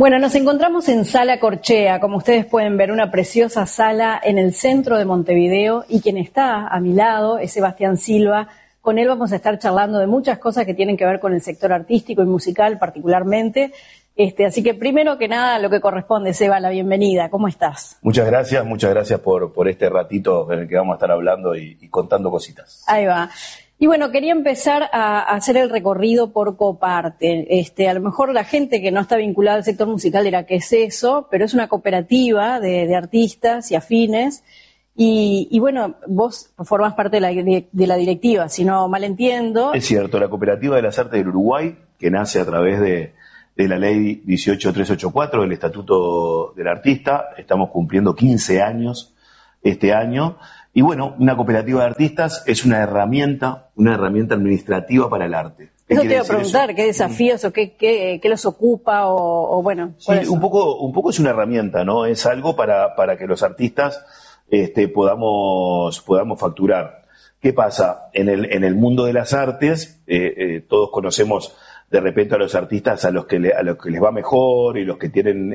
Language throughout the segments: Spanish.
Bueno, nos encontramos en Sala Corchea, como ustedes pueden ver, una preciosa sala en el centro de Montevideo, y quien está a mi lado es Sebastián Silva. Con él vamos a estar charlando de muchas cosas que tienen que ver con el sector artístico y musical particularmente. Así que primero que nada, lo que corresponde, Seba, la bienvenida. ¿Cómo estás? Muchas gracias por este ratito en el que vamos a estar hablando y contando cositas. Ahí va. Y bueno, quería empezar a hacer el recorrido por Coparte. A lo mejor la gente que no está vinculada al sector musical dirá ¿qué es eso? Pero es una cooperativa de artistas y afines. Y bueno, vos formás parte de la directiva, si no mal entiendo. Es cierto, la Cooperativa de las Artes del Uruguay, que nace a través de la ley 18384, del Estatuto del Artista. Estamos cumpliendo 15 años este año. Y bueno, una cooperativa de artistas es una herramienta administrativa para el arte. Eso te iba a preguntar, eso? ¿Qué desafíos o qué los ocupa o bueno? Sí, un poco es una herramienta, ¿no? Es algo para que los artistas podamos facturar. ¿Qué pasa? En el mundo de las artes, todos conocemos de repente a los artistas a los que les va mejor y los que tienen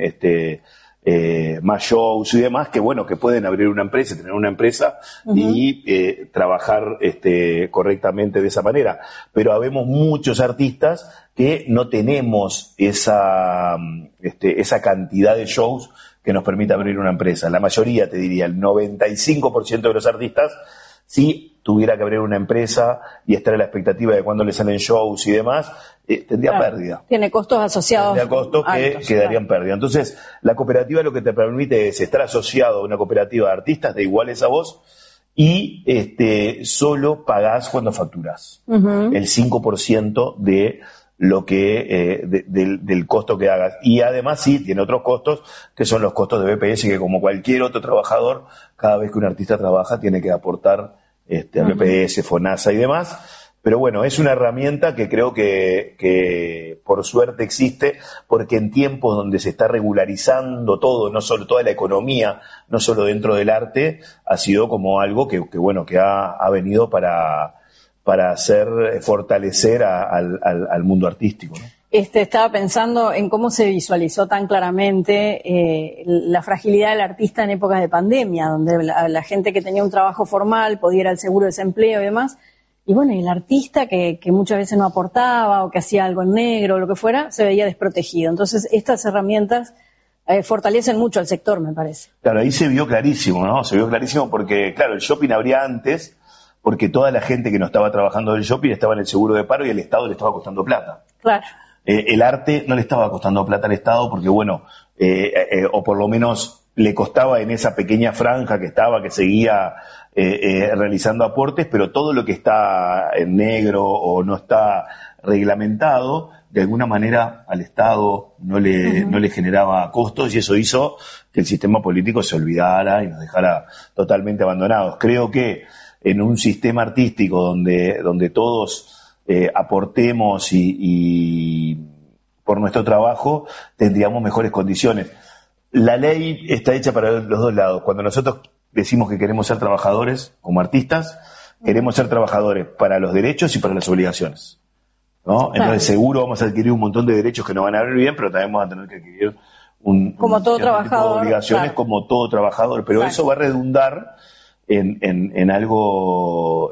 más shows y demás, que bueno, que pueden abrir una empresa, tener una empresa y trabajar correctamente de esa manera. Pero habemos muchos artistas que no tenemos esa cantidad de shows que nos permita abrir una empresa. La mayoría, te diría, el 95% de los artistas, si tuviera que abrir una empresa y estar a la expectativa de cuándo le salen shows y demás, tendría pérdida. Tiene costos asociados. Tendría costos que darían pérdida. Entonces, la cooperativa lo que te permite es estar asociado a una cooperativa de artistas de iguales a vos y solo pagás cuando facturás. El 5% de lo que del costo que hagas. Y además sí, tiene otros costos, que son los costos de BPS, que como cualquier otro trabajador, cada vez que un artista trabaja tiene que aportar a BPS, FONASA y demás. Pero bueno, es una herramienta que creo que por suerte existe, porque en tiempos donde se está regularizando todo, no solo toda la economía, no solo dentro del arte, ha sido como algo que ha venido para fortalecer al mundo artístico, ¿no? Estaba pensando en cómo se visualizó tan claramente la fragilidad del artista en épocas de pandemia, donde la gente que tenía un trabajo formal podía ir al seguro de desempleo y demás, y bueno, y el artista que muchas veces no aportaba o que hacía algo en negro o lo que fuera, se veía desprotegido. Entonces, estas herramientas fortalecen mucho al sector, me parece. Claro, ahí se vio clarísimo, ¿no? Se vio clarísimo porque, claro, el shopping abría antes, porque toda la gente que no estaba trabajando del shopping estaba en el seguro de paro y el Estado le estaba costando plata. Claro. El arte no le estaba costando plata al Estado porque, bueno, o por lo menos le costaba en esa pequeña franja que seguía realizando aportes, pero todo lo que está en negro o no está reglamentado, de alguna manera al Estado no le generaba costos, y eso hizo que el sistema político se olvidara y nos dejara totalmente abandonados. Creo que en un sistema artístico donde todos aportemos y por nuestro trabajo tendríamos mejores condiciones. La ley está hecha para los dos lados. Cuando nosotros decimos que queremos ser trabajadores como artistas, queremos ser trabajadores para los derechos y para las obligaciones, ¿no? Entonces seguro vamos a adquirir un montón de derechos que nos van a ver bien, pero también vamos a tener que adquirir como todo trabajador, tipo de obligaciones, como todo trabajador, pero eso va a redundar en algo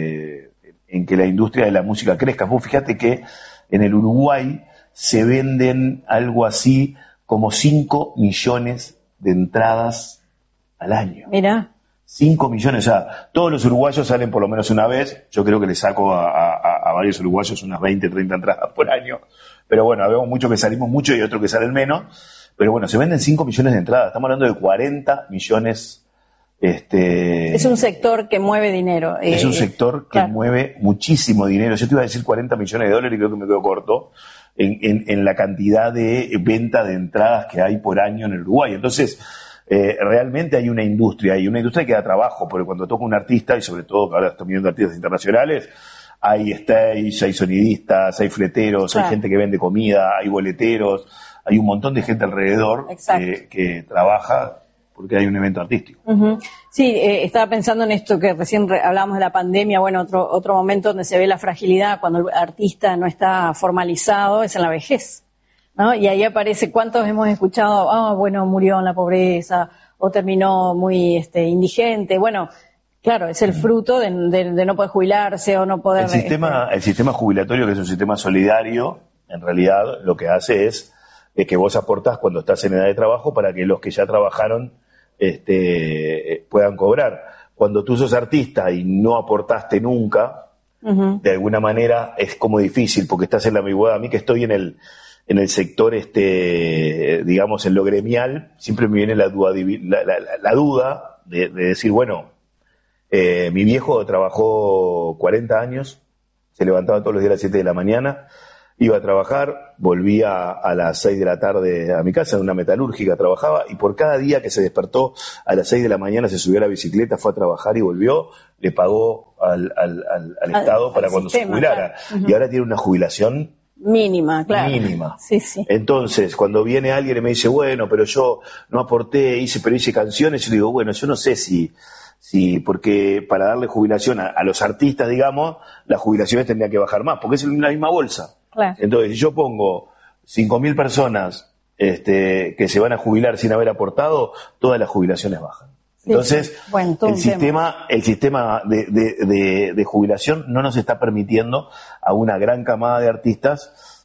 en que la industria de la música crezca. Vos fíjate que en el Uruguay se venden algo así como 5 millones de entradas al año. Mira. 5 millones, o sea, todos los uruguayos salen por lo menos una vez. Yo creo que le saco a varios uruguayos unas 20, 30 entradas por año. Pero bueno, vemos mucho que salimos mucho y otros que salen menos. Pero bueno, se venden 5 millones de entradas. Estamos hablando de 40 millones. Es un sector que mueve dinero. Es un sector que mueve muchísimo dinero. Yo te iba a decir 40 millones de dólares y creo que me quedo corto en la cantidad de venta de entradas que hay por año en el Uruguay. Entonces, realmente hay una industria que da trabajo, porque cuando toca un artista, y sobre todo que ahora estamos viendo artistas internacionales, hay stage, hay sonidistas, hay fleteros, hay gente que vende comida, hay boleteros, hay un montón de gente alrededor que trabaja porque hay un evento artístico. Sí, estaba pensando en esto que recién hablábamos de la pandemia. Bueno, otro momento donde se ve la fragilidad cuando el artista no está formalizado es en la vejez. ¿no? Y ahí aparece, ¿cuántos hemos escuchado? Bueno, murió en la pobreza, o terminó muy indigente. Bueno, claro, es el fruto de no poder jubilarse o no poder... El sistema jubilatorio, que es un sistema solidario, en realidad lo que hace es que vos aportás cuando estás en edad de trabajo para que los que ya trabajaron puedan cobrar. Cuando tú sos artista y no aportaste nunca, de alguna manera es como difícil, porque estás en la ambigüedad. A mí que estoy en el sector, digamos, en lo gremial, siempre me viene la duda de decir, bueno, mi viejo trabajó 40 años, se levantaba todos los días a las 7 de la mañana, iba a trabajar, volvía a las 6 de la tarde a mi casa, en una metalúrgica trabajaba, y por cada día que se despertó a las 6 de la mañana se subió a la bicicleta, fue a trabajar y volvió, le pagó al Estado para cuando se jubilara. Claro. Y ahora tiene una jubilación mínima, claro. Mínima. Sí, sí. Entonces, cuando viene alguien y me dice, bueno, pero yo no aporté, pero hice canciones, yo digo, bueno, yo no sé si porque para darle jubilación a los artistas, digamos, las jubilaciones tendrían que bajar más, porque es la misma bolsa. Claro. Entonces, si yo pongo 5.000 personas que se van a jubilar sin haber aportado, todas las jubilaciones bajan. Entonces, sí. Bueno, el sistema de jubilación no nos está permitiendo a una gran camada de artistas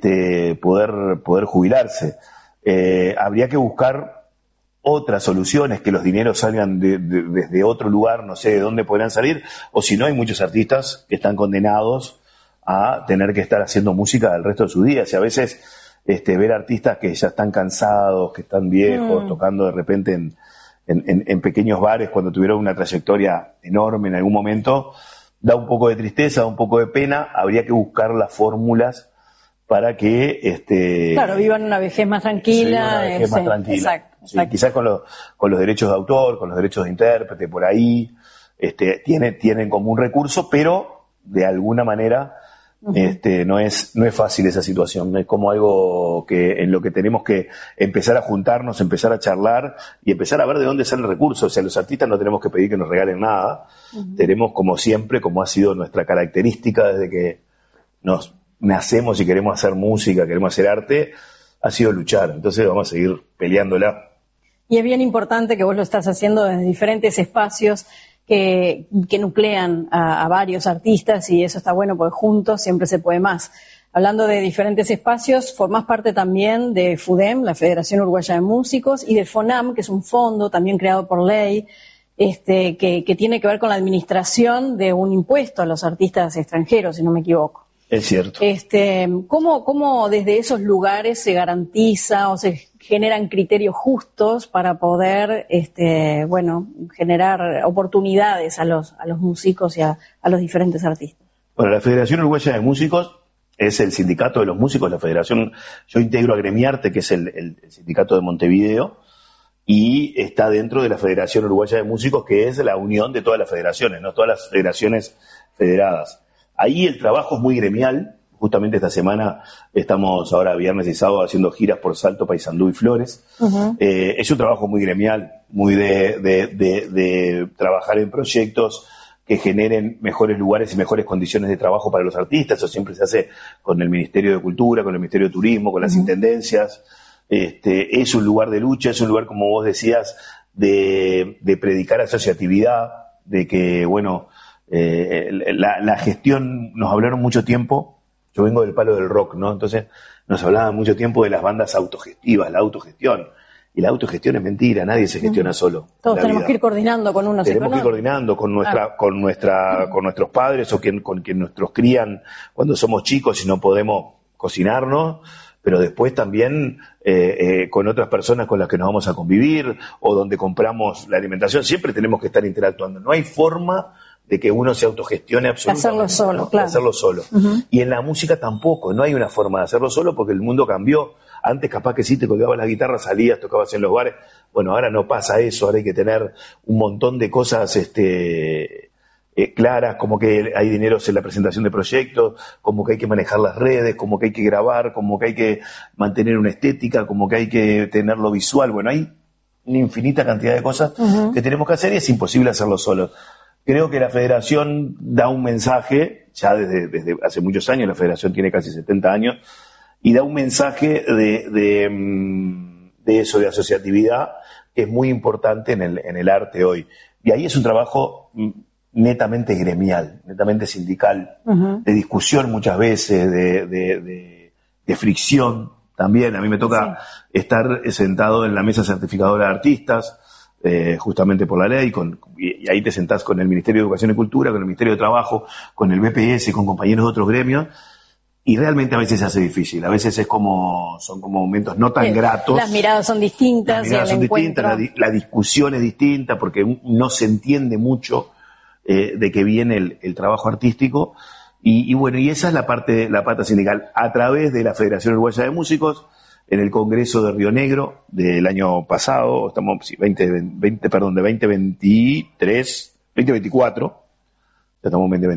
poder jubilarse. Habría que buscar otras soluciones, que los dineros salgan desde otro lugar, no sé de dónde podrán salir, o si no, hay muchos artistas que están condenados a tener que estar haciendo música el resto de sus días. Y a veces ver artistas que ya están cansados, que están viejos, tocando de repente en pequeños bares cuando tuvieron una trayectoria enorme en algún momento, da un poco de tristeza, da un poco de pena. Habría que buscar las fórmulas para que claro, vivan una vejez más tranquila. Una vejez más tranquila. Exacto. Sí, quizás con los derechos de autor, con los derechos de intérprete, por ahí tienen como un recurso, pero de alguna manera no es fácil esa situación. Es como algo en lo que tenemos que empezar a juntarnos, empezar a charlar y empezar a ver de dónde sale el recurso. O sea, los artistas no tenemos que pedir que nos regalen nada. Tenemos, como siempre, como ha sido nuestra característica desde que nos nacemos y queremos hacer música, queremos hacer arte, ha sido luchar. Entonces vamos a seguir peleándola. Y es bien importante que vos lo estás haciendo desde diferentes espacios que nuclean a varios artistas, y eso está bueno porque juntos siempre se puede más. Hablando de diferentes espacios, formás parte también de FUDEM, la Federación Uruguaya de Músicos, y de FONAM, que es un fondo también creado por ley, que tiene que ver con la administración de un impuesto a los artistas extranjeros, si no me equivoco. Es cierto. ¿Cómo desde esos lugares se garantiza o se generan criterios justos para poder, generar oportunidades a los músicos y a los diferentes artistas? Bueno, la Federación Uruguaya de Músicos es el sindicato de los músicos. La federación, yo integro a Gremiarte, que es el sindicato de Montevideo, y está dentro de la Federación Uruguaya de Músicos, que es la unión de todas las federaciones, no todas las federaciones federadas. Ahí el trabajo es muy gremial. Justamente esta semana estamos ahora viernes y sábado haciendo giras por Salto, Paysandú y Flores. Es un trabajo muy gremial, muy de trabajar en proyectos que generen mejores lugares y mejores condiciones de trabajo para los artistas. Eso siempre se hace con el Ministerio de Cultura, con el Ministerio de Turismo, con las intendencias. Es un lugar de lucha, es un lugar, como vos decías, de predicar asociatividad, de que, la gestión, nos hablaron mucho tiempo. Yo vengo del palo del rock, ¿no? Entonces nos hablaban mucho tiempo de las bandas autogestivas, la autogestión. Y la autogestión es mentira, nadie se gestiona solo. Todos tenemos que ir coordinando con unos. Tenemos que ir coordinando con nuestros padres o con quien nos crían cuando somos chicos y no podemos cocinarnos, pero después también con otras personas con las que nos vamos a convivir o donde compramos la alimentación. Siempre tenemos que estar interactuando. No hay forma de que uno se autogestione absolutamente. Hacerlo solo, ¿no? Claro. Hacerlo solo. Y en la música tampoco, no hay una forma de hacerlo solo porque el mundo cambió. Antes capaz que sí te colgabas la guitarra, salías, tocabas en los bares. Bueno, ahora no pasa eso, ahora hay que tener un montón de cosas claras, como que hay dineros en la presentación de proyectos, como que hay que manejar las redes, como que hay que grabar, como que hay que mantener una estética, como que hay que tener lo visual. Bueno, hay una infinita cantidad de cosas que tenemos que hacer y es imposible hacerlo solo. Creo que la Federación da un mensaje, ya desde hace muchos años, la Federación tiene casi 70 años, y da un mensaje de eso, de asociatividad, que es muy importante en el arte hoy. Y ahí es un trabajo netamente gremial, netamente sindical, de discusión muchas veces, de fricción también. A mí me toca estar sentado en la mesa certificadora de artistas, justamente por la ley, y ahí te sentás con el Ministerio de Educación y Cultura, con el Ministerio de Trabajo, con el BPS, con compañeros de otros gremios, y realmente a veces se hace difícil, a veces son como momentos no tan gratos. Las miradas son distintas. Las miradas son distintas, la discusión es distinta, porque no se entiende mucho de qué viene el trabajo artístico, y bueno, y esa es la pata sindical, a través de la Federación Uruguaya de Músicos, en el Congreso de Río Negro del año pasado, estamos de 2024, ya estamos en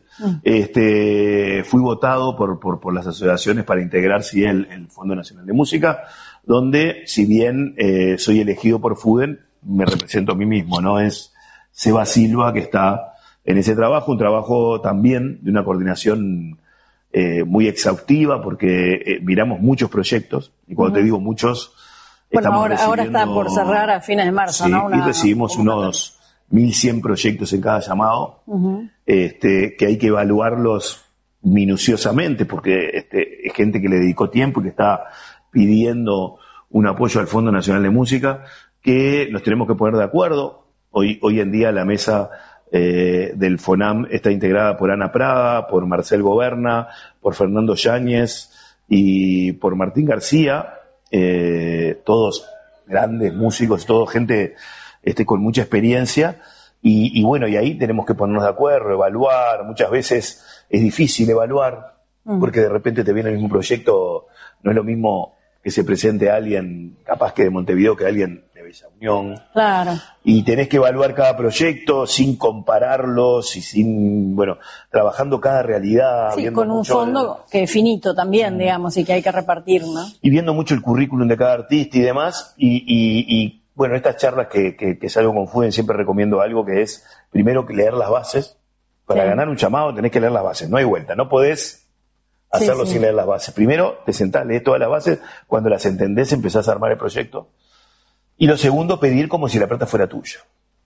2026, fui votado por las asociaciones para integrar el Fondo Nacional de Música, donde, si bien soy elegido por FUDEN, me represento a mí mismo, ¿no? Es Seba Silva que está en ese trabajo, un trabajo también de una coordinación muy exhaustiva, porque miramos muchos proyectos, y cuando te digo muchos, bueno, ahora está por cerrar a fines de marzo, sí, ¿no? Y recibimos unos 1.100 proyectos en cada llamado, que hay que evaluarlos minuciosamente, porque es gente que le dedicó tiempo y que está pidiendo un apoyo al Fondo Nacional de Música, que nos tenemos que poner de acuerdo. Hoy en día la mesa del FONAM está integrada por Ana Prada, por Marcel Goberna, por Fernando Yáñez y por Martín García, todos grandes músicos, todo gente con mucha experiencia, y bueno, y ahí tenemos que ponernos de acuerdo, evaluar. Muchas veces es difícil evaluar, porque de repente te viene el mismo proyecto, no es lo mismo que se presente a alguien capaz que de Montevideo que a alguien de Bella Unión. Claro. Y tenés que evaluar cada proyecto sin compararlos y trabajando cada realidad. Sí, con un fondo que es finito también, digamos, y que hay que repartir, ¿no? Y viendo mucho el currículum de cada artista y demás, y bueno, estas charlas que salgo con FUDEN, siempre recomiendo algo que es, primero, leer las bases. Para ganar un llamado tenés que leer las bases, no hay vuelta, no podés hacerlo sin leer las bases. Primero, te sentás, lees todas las bases, cuando las entendés empezás a armar el proyecto. Y lo segundo, pedir como si la plata fuera tuya.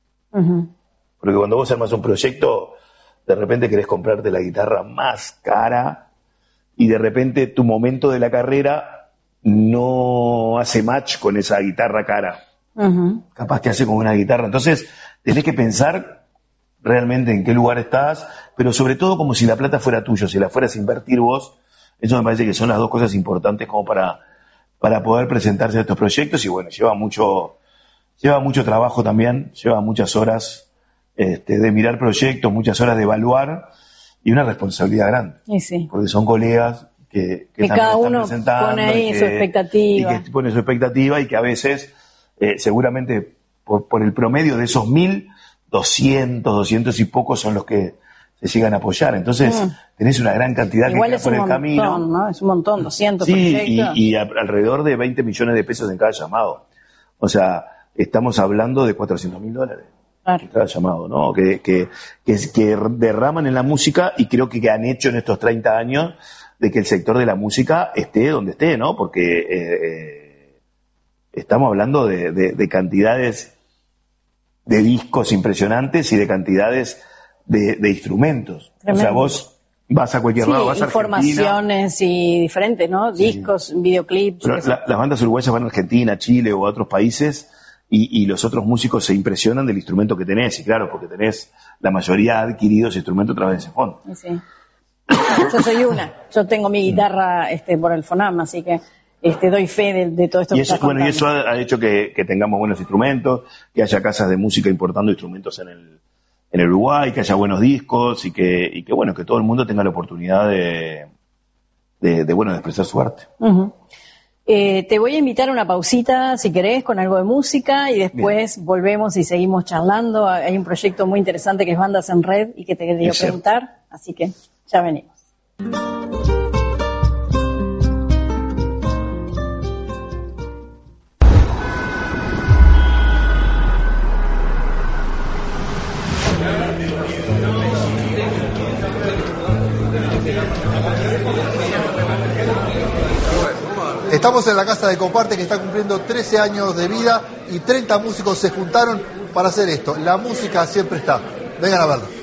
Porque cuando vos armas un proyecto, de repente querés comprarte la guitarra más cara, y de repente tu momento de la carrera no hace match con esa guitarra cara. Capaz que hace con una guitarra. Entonces, tenés que pensar realmente en qué lugar estás, pero sobre todo como si la plata fuera tuya, si la fueras a invertir vos. Eso me parece que son las dos cosas importantes como para poder presentarse a estos proyectos. Y bueno, lleva mucho trabajo también, lleva muchas horas de mirar proyectos, muchas horas de evaluar, y una responsabilidad grande. Sí. Porque son colegas que cada uno pone ahí su expectativa. Y que pone su expectativa, y que a veces, seguramente, por el promedio de esos 1.200 y pocos son los que se llegan a apoyar. Entonces, tenés una gran cantidad que queda por el camino. Igual es un montón, ¿no? Es un montón, 200 sí, proyectos. Y alrededor de 20 millones de pesos en cada llamado. O sea, estamos hablando de $400.000 en cada llamado, ¿no? Que derraman en la música, y creo que han hecho en estos 30 años de que el sector de la música esté donde esté, ¿no? Porque estamos hablando de cantidades de discos impresionantes y de cantidades de instrumentos. Tremendo. O sea, vos vas a cualquier lado, vas a Argentina. Informaciones y diferentes, ¿no? Discos, videoclips. Las bandas uruguayas van a Argentina, Chile o a otros países, y los otros músicos se impresionan del instrumento que tenés, y claro, porque tenés la mayoría adquirido ese instrumento a través de ese fondo. Sí. Yo soy yo tengo mi guitarra por el FONAM, así que doy fe de todo esto. Y eso ha hecho que tengamos buenos instrumentos, que haya casas de música importando instrumentos en el Uruguay, que haya buenos discos, y que bueno, que todo el mundo tenga la oportunidad de expresar su arte. Te voy a invitar a una pausita, si querés, con algo de música, y después volvemos y seguimos charlando. Hay un proyecto muy interesante que es Bandas en Red y que te quería preguntar, así que ya venimos. Estamos en la Casa de Coparte, que está cumpliendo 13 años de vida y 30 músicos se juntaron para hacer esto. La música siempre está. Vengan a verlo.